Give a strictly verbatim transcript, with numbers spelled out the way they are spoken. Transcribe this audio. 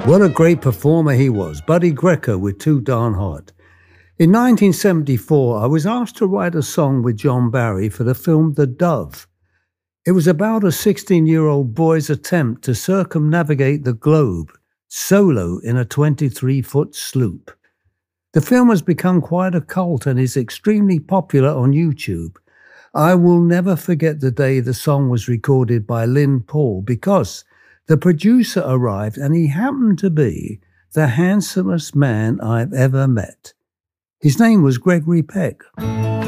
What a great performer he was, Buddy Greco with Too Darn Hot. In nineteen seventy-four, I was asked to write a song with John Barry for the film The Dove. It was about a sixteen-year-old boy's attempt to circumnavigate the globe, solo in a twenty-three-foot sloop. The film has become quite a cult and is extremely popular on YouTube. I will never forget the day the song was recorded by Lynn Paul because the producer arrived and he happened to be the handsomest man I've ever met. His name was Gregory Peck.